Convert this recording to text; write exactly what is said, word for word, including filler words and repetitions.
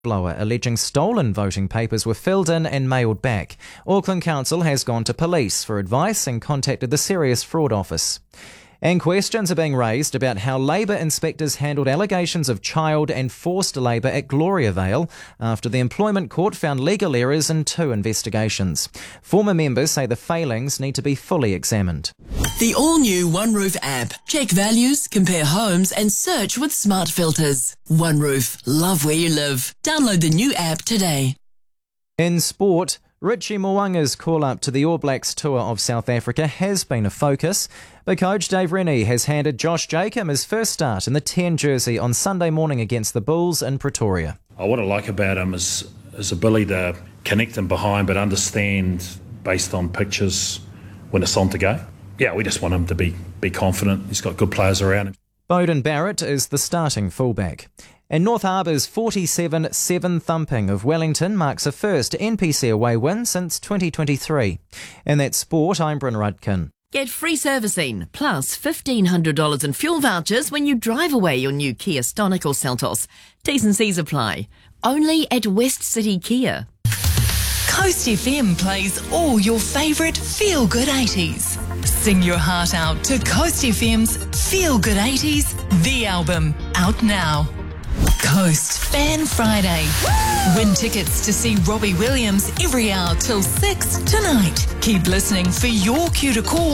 blower alleging stolen voting papers were filled in and mailed back. Auckland Council has gone to police for advice and contacted the Serious Fraud Office. And questions are being raised about how Labour inspectors handled allegations of child and forced labour at Gloriavale after the Employment Court found legal errors in two investigations. Former members say the failings need to be fully examined. The all-new OneRoof app. Check values, compare homes and search with smart filters. OneRoof. Love where you live. Download the new app today. In sport, Richie Mo'unga's call-up to the All Blacks tour of South Africa has been a focus, but coach Dave Rennie has handed Josh Jacob his first start in the ten jersey on Sunday morning against the Bulls in Pretoria. Oh, what I like about him is his ability to connect him behind but understand based on pictures when it's on to go. Yeah, we just want him to be, be confident. He's got good players around him. Beauden Barrett is the starting fullback. And North Harbour's forty-seven seven thumping of Wellington marks a first N P C away win since twenty twenty-three. In that sport, I'm Bryn Rudkin. Get free servicing, plus fifteen hundred dollars in fuel vouchers when you drive away your new Kia Stonic or Seltos. T's and C's apply. Only at West City Kia. Coast F M plays all your favourite feel-good eighties. Sing your heart out to Coast F M's Feel Good eighties, the album, out now. Coast Fan Friday. Win tickets to see Robbie Williams every hour till six tonight. Keep listening for your cue to call